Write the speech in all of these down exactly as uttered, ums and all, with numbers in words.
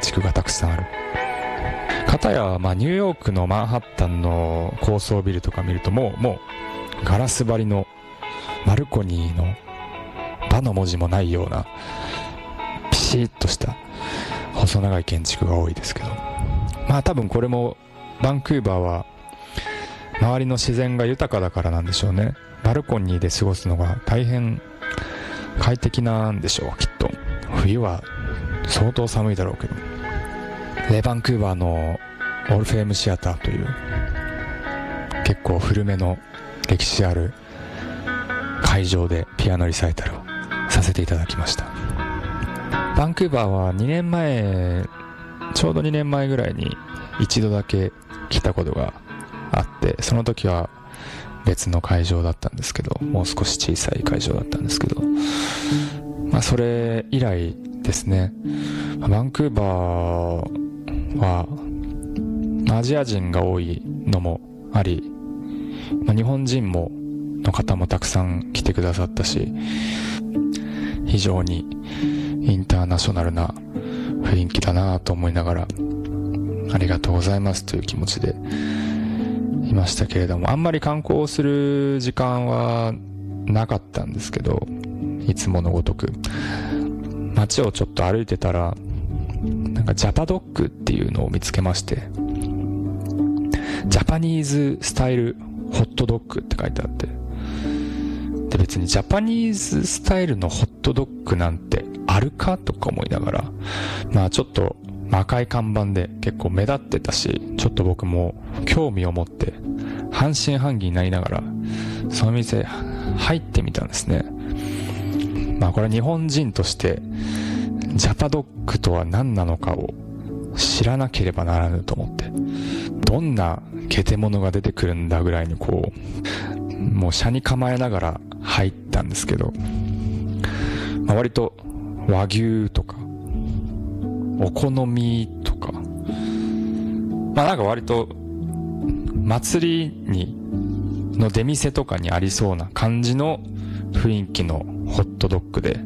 築がたくさんある。片や、まあ、ニューヨークのマンハッタンの高層ビルとか見るともう、もうガラス張りのバルコニーのバの文字もないようなピシッとした細長い建築が多いですけど、まあ多分これもバンクーバーは周りの自然が豊かだからなんでしょうね。バルコニーで過ごすのが大変快適なんでしょう、きっと。冬は相当寒いだろうけど。で、バンクーバーのオルフェームシアターという結構古めの歴史ある会場でピアノリサイタルをさせていただきました。バンクーバーはにねんまえ、ちょうどにねんまえぐらいに一度だけ来たことがあって、その時は別の会場だったんですけど、もう少し小さい会場だったんですけど、まあそれ以来ですね。バンクーバーはアジア人が多いのもあり、まあ、日本人もの方もたくさん来てくださったし、非常にインターナショナルな雰囲気だなと思いながら、ありがとうございますという気持ちでいましたけれども、あんまり観光する時間はなかったんですけど、いつものごとく街をちょっと歩いてたら、なんかジャパドッグっていうのを見つけまして、ジャパニーズスタイルホットドッグって書いてあって、で別にジャパニーズスタイルのホットドッグなんてあるかとか思いながら、まあちょっと赤い看板で結構目立ってたし、ちょっと僕も興味を持って半信半疑になりながらその店入ってみたんですね。まあこれは日本人としてジャパドッグとは何なのかを知らなければならぬと思って、どんなゲテモノが出てくるんだぐらいにこうもう車に構えながら入ったんですけど、まあ、割と和牛とかお好みとか、まあなんか割と祭りにの出店とかにありそうな感じの雰囲気のホットドッグで、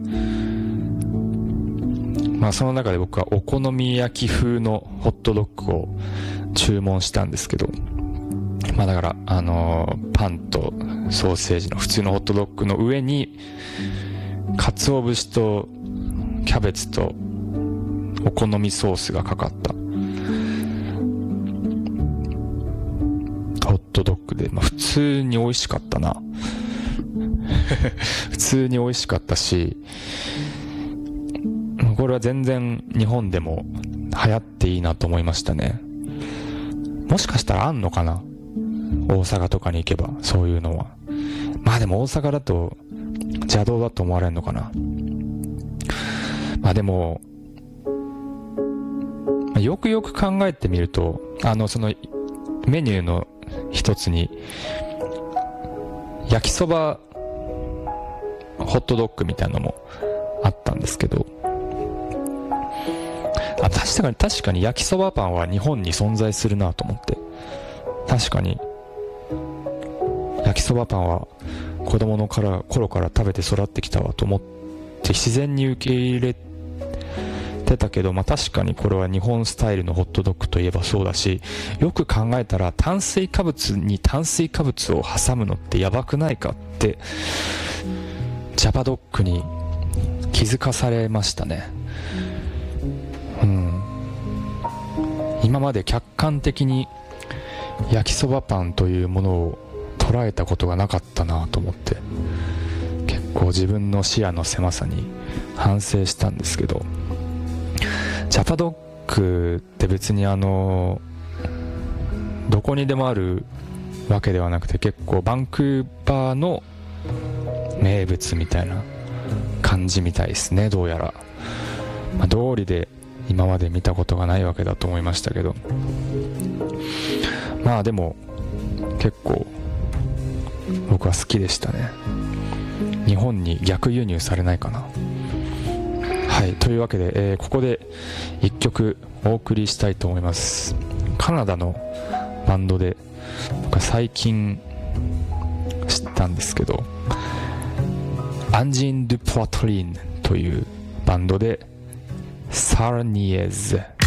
まあその中で僕はお好み焼き風のホットドッグを注文したんですけど、まあだからあのー、パンとソーセージの普通のホットドッグの上に鰹節とキャベツとお好みソースがかかったホットドッグで、まあ普通に美味しかったな普通に美味しかったし、これは全然日本でも流行っていいなと思いましたね。もしかしたらあんのかな、大阪とかに行けばそういうのは。まあでも大阪だと邪道だと思われるのかな。まあでもよくよく考えてみると、あのそのメニューの一つに焼きそばホットドッグみたいなのもあったんですけど、あ、確かに確かに焼きそばパンは日本に存在するなと思って、確かに焼きそばパンは子供のから頃から食べて育ってきたわと思って自然に受け入れてたけど、まあ確かにこれは日本スタイルのホットドッグといえばそうだし、よく考えたら炭水化物に炭水化物を挟むのってやばくないかってジャパドッグに気づかされましたね。うん、今まで客観的に焼きそばパンというものを捉えたことがなかったなと思って、結構自分の視野の狭さに反省したんですけど、ジャパドッグって別にあのどこにでもあるわけではなくて、結構バンクーバーの名物みたいな感じみたいですね、どうやら。まあ、道理で今まで見たことがないわけだと思いましたけど、まあでも結構僕は好きでしたね。日本に逆輸入されないかな。はい、というわけで、えー、ここで一曲お送りしたいと思います。カナダのバンドで僕は最近知ったんですけど、アンジン・ドゥ・ポワトリーンというバンドでサーニエズ